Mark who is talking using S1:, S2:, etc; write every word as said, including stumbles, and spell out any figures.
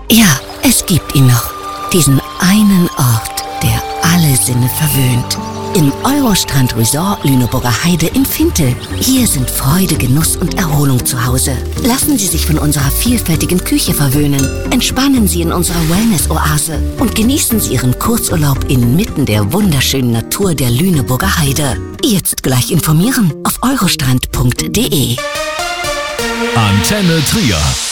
S1: Ja, es gibt ihn noch. Diesen einen Ort, der alle Sinne verwöhnt. Im Eurostrand Resort Lüneburger Heide in Fintel. Hier sind Freude, Genuss und Erholung zu Hause. Lassen Sie sich von unserer vielfältigen Küche verwöhnen. Entspannen Sie in unserer Wellness-Oase und genießen Sie Ihren Kurzurlaub inmitten der wunderschönen Natur der Lüneburger Heide. Jetzt gleich informieren auf eurostrand punkt de.
S2: Antenne Trier.